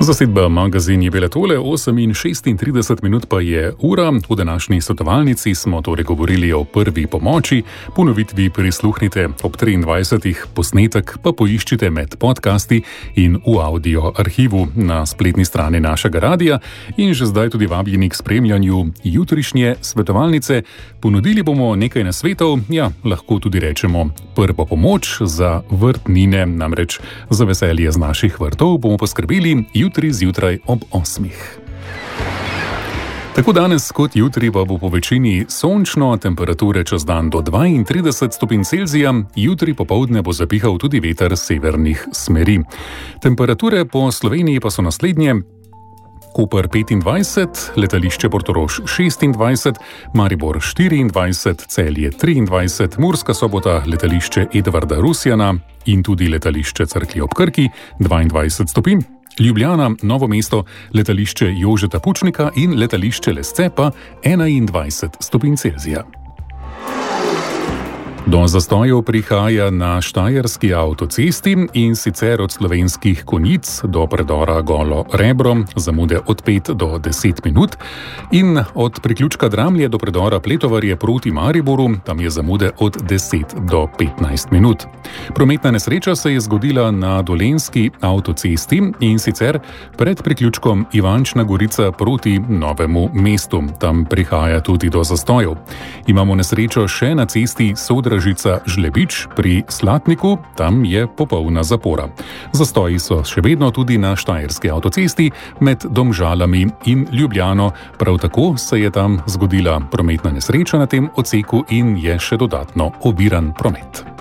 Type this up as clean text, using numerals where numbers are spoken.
Zasedba Magazin je bila tole, 8:36 pa je ura. V današnji svetovalnici smo torej govorili o prvi pomoči, ponovitvi prisluhnite ob 23. Posnetek pa poiščite med podcasti in v audio arhivu na spletni strani našega radia in že zdaj tudi vabljeni k spremljanju jutrišnje svetovalnice. Ponudili bomo nekaj nasvetov, lahko tudi rečemo prvo pomoč za vrtnine, namreč za veselje z naših vrtov bomo poskrbeli jutri zjutraj ob 8. Tako danes kot jutri pa bo po večini sončno, temperature čez dan do 32 stopinj Celzija, jutri popoldne bo zapihal tudi veter severnih smeri. Temperature po Sloveniji pa so naslednje: Koper 25, letališče Portorož 26, Maribor 24, Celje 23, Murska Sobota, letališče Edvarda Rusjana in tudi letališče Cerklje ob Krki 22 stopinj, Ljubljana, Novo mesto, letališče Jožeta Pučnika in letališče Lesce pa 21 stopinj Celzija. Do zastojev prihaja na štajerski avtocesti in sicer od Slovenskih Konjic do predora Golo Rebro, zamude od 5 do 10 minut, in od priključka Dramlje do predora Pletovarje proti Mariboru, tam je zamude od 10 do 15 minut. Prometna nesreča se je zgodila na Dolenjski avtocesti in sicer pred priključkom Ivančna Gorica proti Novemu mestu. Tam prihaja tudi do zastojev. Imamo nesrečo še na cesti Sodražica-Žlebič pri Slatniku, tam je popolna zapora. Zastoji so še vedno tudi na štajerski avtocesti med Domžalami in Ljubljano, prav tako se je tam zgodila prometna nesreča na tem odseku in je še dodatno oviran promet.